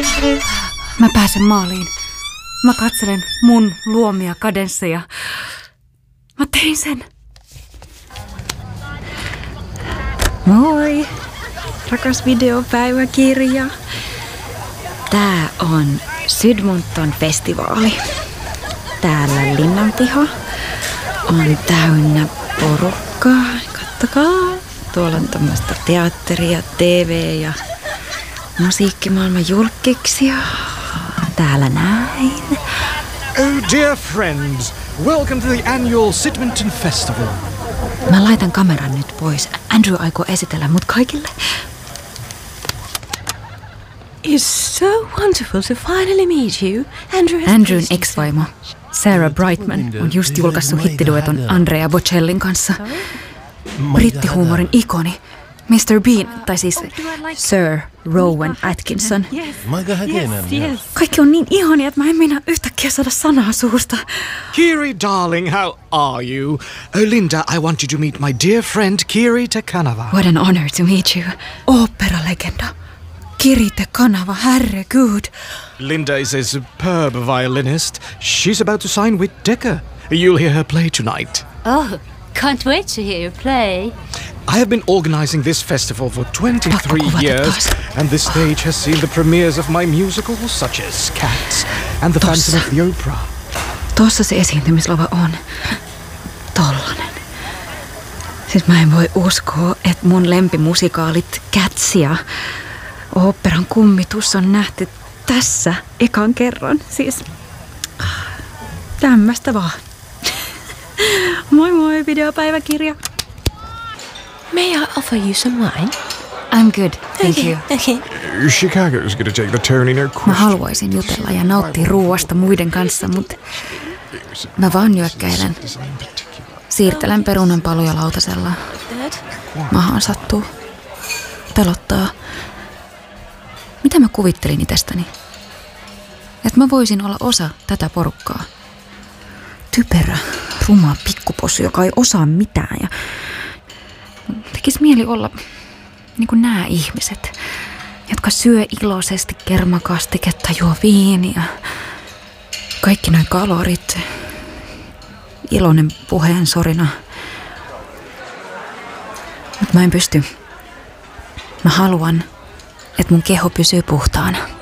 Mä pääsen maaliin. Mä katselen mun luomia kadensseja. Mä tein sen. Moi, rakas videopäiväkirja. Tää on Sydmonton festivaali. Täällä linnanpiha on täynnä porukkaa. Kattokaa. Tuolla on tämmöistä teatteria, TV ja musiikkimaailman julkkiksia. Täällä näin. Oh dear friends, welcome to the annual Sydmonton Festival. Mä laitan kameran nyt pois. Andrew aikoo esitellä mut kaikille. It's so wonderful to finally meet you. Andrewn ex-vaimo Sarah Brightman on just julkaissut hittidueton Andrea Bocellin kanssa. Brittihuumorin ikoni Mr. Bean, tai siis Sir Rowan Atkinson. Kaikki on niin ihania, että mä en meinaa yhtäkkiä saada sanaa suusta. Kiri, darling, how are you? Oh, Linda, I want you to meet my dear friend Kiri Te Kanava. What an honor to meet you. Opera-legenda. Kiri Te Kanava, herregud. Linda is a superb violinist. She's about to sign with Decca. You'll hear her play tonight. Oh, can't wait to hear you play. I have been organizing this festival for 23 years, and this stage has seen the premieres of my musicals, such as Cats and The Phantom of the Opera. Tossa se esiintymislava on. Tollanen. Siis mä en voi uskoa, että mun lempimusikaalit Cats ja oopperan kummitus on nähty tässä ekan kerran. Siis tämmöstä vaan. Moi moi, videopäiväkirja. May I offer you some wine? I'm good, thank you. Okay. Chicago's gonna take the turn in her Mä haluaisin jutella ja nauttia ruuasta muiden kanssa, mutta mä vaan nyökkäilen. Siirtelen perunanpaluja lautasella. Mahaan sattuu. Pelottaa. Mitä mä kuvittelin itsestäni? Että mä voisin olla osa tätä porukkaa. Typerä, ruma pikkupossu, joka ei osaa mitään. Ja tekis mieli olla niin kuin nämä ihmiset, jotka syö iloisesti kermakastiketta, juo viiniä. Kaikki noi kalorit. Iloinen puheen sorina. Mutta mä en pysty. Mä haluan, että mun keho pysyy puhtaana.